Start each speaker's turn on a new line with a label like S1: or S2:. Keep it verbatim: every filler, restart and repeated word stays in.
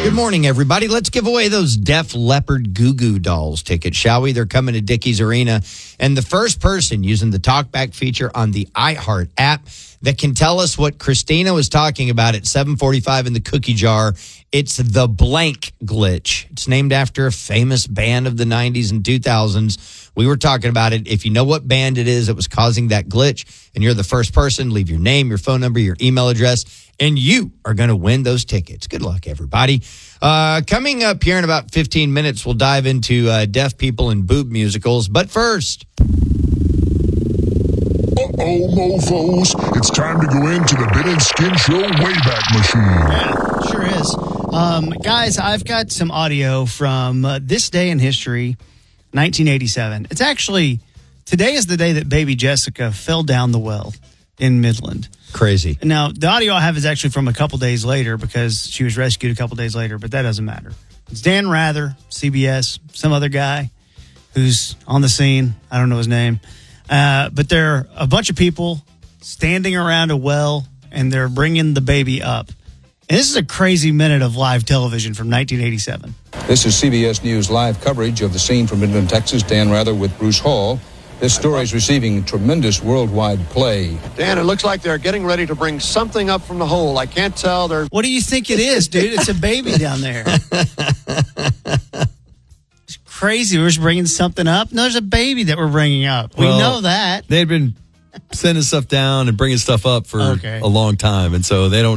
S1: Good morning, everybody. Let's give away those Def Leppard Goo Goo Dolls tickets, shall we? They're coming to Dickies Arena. And the first person using the talkback feature on the iHeart app that can tell us what Christina was talking about at seven forty-five in the cookie jar, it's the blank glitch. It's named after a famous band of the nineties and two thousands. We were talking about it. If you know what band it is that was causing that glitch, and you're the first person, leave your name, your phone number, your email address, and you are going to win those tickets. Good luck, everybody. Uh, coming up here in about fifteen minutes, we'll dive into uh, deaf people and boob musicals. But first...
S2: Uh-oh, mofos. It's time to go into the Ben and Skin Show Wayback Machine.
S3: Yeah, sure is. Um, guys, I've got some audio from uh, this day in history, nineteen eighty-seven. It's actually, today is the day that baby Jessica fell down the well in Midland.
S1: Crazy.
S3: Now, the audio I have is actually from a couple days later because she was rescued a couple days later, but that doesn't matter. It's Dan Rather, C B S, some other guy who's on the scene. I don't know his name. Uh, but there are a bunch of people standing around a well, and they're bringing the baby up. And this is a crazy minute of live television from nineteen eighty-seven.
S4: This is C B S News live coverage of the scene from Midland, Texas. Dan Rather with Bruce Hall. This story is receiving tremendous worldwide play.
S5: Dan, it looks like they're getting ready to bring something up from the hole. I can't tell. They're...
S3: What do you think it is, dude? It's a baby down there. It's crazy. We're just bringing something up. No, there's a baby that we're bringing up. We
S6: Well,
S3: know that.
S6: They'd been sending stuff down and bringing stuff up for
S3: Okay.
S6: a long time, and so they don't